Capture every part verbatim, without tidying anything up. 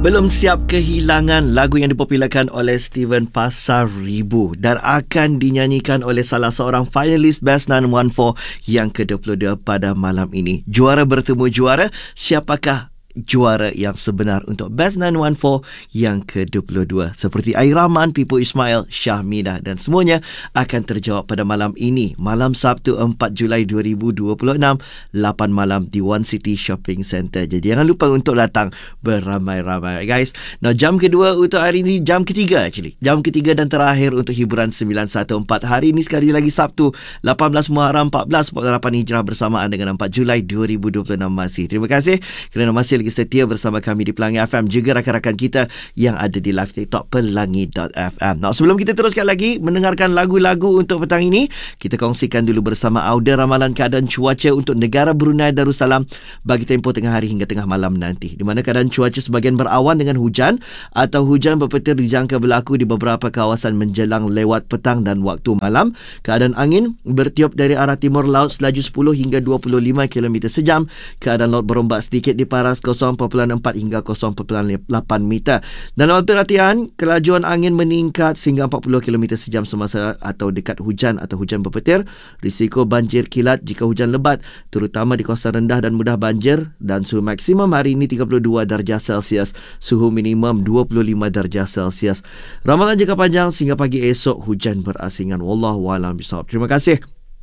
Belum siap kehilangan, lagu yang dipopularkan oleh Steven Pasaribu dan akan dinyanyikan oleh salah seorang finalis Best sembilan satu empat yang ke dua puluh dua pada malam ini. Juara bertemu juara, siapakah juara yang sebenar untuk Best sembilan satu empat yang ke dua puluh dua? Seperti Airaman, Pipo Ismail, Syahmidah dan semuanya akan terjawab pada malam ini, malam Sabtu empat Julai dua ribu dua puluh enam, lapan malam di One City Shopping Centre. Jadi jangan lupa untuk datang beramai-ramai, guys. Nah, jam kedua untuk hari ini, jam ketiga actually. Jam ketiga dan terakhir untuk hiburan sembilan satu empat. Hari ini sekali lagi Sabtu lapan belas Muharram empat belas empat puluh lapan Hijrah bersamaan dengan empat Julai dua ribu dua puluh enam masih. Terima kasih kerana masih lagi setia bersama kami di Pelangi F M, juga rakan-rakan kita yang ada di live TikTok pelangi dot f m. Nah, sebelum kita teruskan lagi mendengarkan lagu-lagu untuk petang ini, kita kongsikan dulu bersama Auda ramalan keadaan cuaca untuk negara Brunei Darussalam bagi tempoh tengah hari hingga tengah malam nanti, di mana keadaan cuaca sebahagian berawan dengan hujan atau hujan berpetir dijangka berlaku di beberapa kawasan menjelang lewat petang dan waktu malam. Keadaan angin bertiup dari arah timur laut selaju sepuluh hingga dua puluh lima kilometer sejam. Keadaan laut berombak sedikit di paras kosong perpuluhan empat hingga kosong perpuluhan lapan meter. Dalam perhatian, kelajuan angin meningkat sehingga empat puluh kilometer sejam semasa atau dekat hujan atau hujan berpetir. Risiko banjir kilat jika hujan lebat, terutama di kawasan rendah dan mudah banjir. Dan suhu maksimum hari ini tiga puluh dua darjah Celsius, suhu minimum dua puluh lima darjah Celsius. Ramalan jangka panjang sehingga pagi esok hujan berasingan. Wallahu a'lam bishawab. Terima kasih.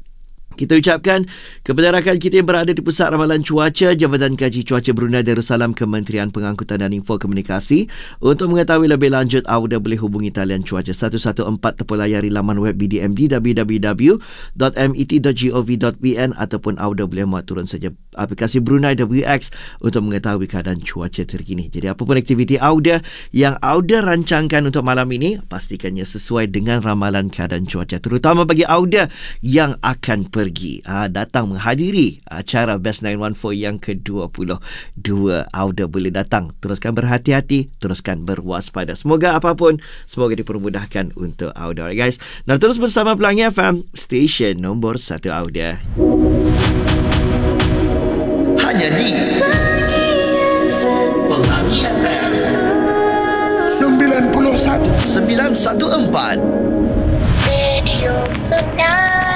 Kita ucapkan kepada rakan kita yang berada di Pusat Ramalan Cuaca Jabatan Kaji Cuaca Brunei Darussalam, Kementerian Pengangkutan dan Info Komunikasi. Untuk mengetahui lebih lanjut, Auda boleh hubungi talian cuaca satu satu empat ataupun layari laman web B D M D w w w dot met dot gov dot p n ataupun Auda boleh muat turun saja aplikasi Brunei W X untuk mengetahui keadaan cuaca terkini. Jadi apapun aktiviti Auda yang Auda rancangkan untuk malam ini, pastikannya sesuai dengan ramalan keadaan cuaca, terutama bagi Auda yang akan pergi ha, datang menghadiri acara Best sembilan satu empat yang ke dua puluh dua. Auda boleh datang. Teruskan berhati-hati, teruskan berwaspada. Semoga apapun, semoga dipermudahkan untuk Auda. Alright guys, nah terus bersama Pelangi F M, stesen nombor satu Auda. Hanya di Pelangi F M sembilan puluh satu sembilan satu empat. Radio Pelangi.